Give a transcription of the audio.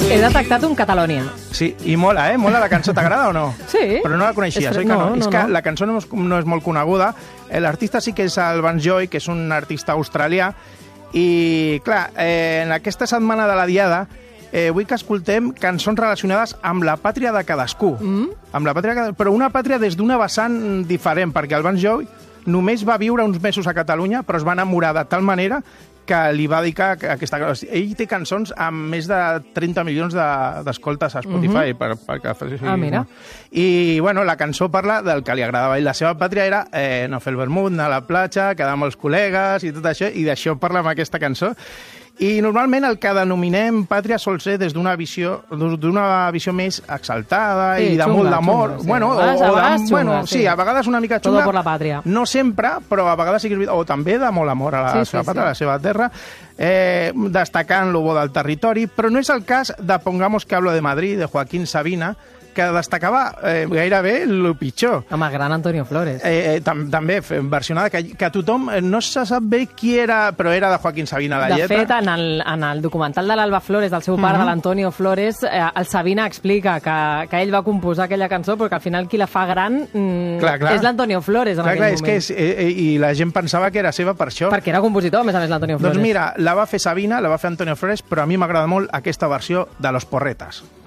He detectat un Catalònia. Sí, i mola, Mola la cançó, t'agrada o no? Sí. Però no la coneixies, oi que no? És que la cançó no és molt coneguda. L'artista sí que és el Vance Joy, que és un artista australià, i, clar, en aquesta setmana de la Diada vull que escoltem cançons relacionades amb la pàtria de cadascú. Amb la pàtria, però una pàtria des d'una vessant diferent, perquè el Vance Joy només va viure uns mesos a Catalunya, però es va enamorar de tal manera que li va dedicar aquesta... Ell té cançons amb més de 30 milions d'escoltes a Spotify. Mira. I, bueno, la cançó parla del que li agradava. I la seva pàtria era no fer el vermut, anar a la platja, quedar amb els col·legues i tot això, i d'això parla amb aquesta cançó. I normalment el que denominem pàtria sol ser des d'una visió més exaltada i de molt d'amor. Sí, a vegades una mica xunga. Todo por la patria. No sempre, però a vegades sí que és veritat. O també de molt amor a la seva pàtria, a la seva terra, destacant lo bo del territori, però no és el cas de Pongamos que hablo de Madrid, de Joaquín Sabina, que destacava gairebé el pitjor. Home, gran Antonio Flores. També versionada, que tothom no se sap bé qui era, però era de Joaquín Sabina, la lletra. De fet, en el documental de l'Alba Flores, del seu pare, de l'Antonio Flores, el Sabina explica que ell va composar aquella cançó, perquè al final qui la fa gran és l'Antonio Flores en aquell moment. I la gent pensava que era seva per això. Perquè era compositor, a més l'Antonio Flores. Doncs mira, la va fer Sabina, la va fer Antonio Flores, però a mi m'agrada molt aquesta versió de Los Porretas.